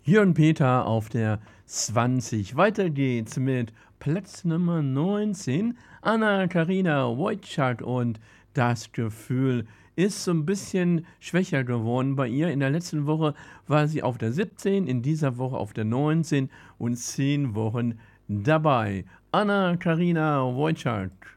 Jörn Peter auf der 20. Weiter geht's mit Platz Nummer 19. Anna-Karina Wojcik und das Gefühl ist so ein bisschen schwächer geworden bei ihr. In der letzten Woche war sie auf der 17, in dieser Woche auf der 19 und 10 Wochen dabei. Anna-Karina Wojcik.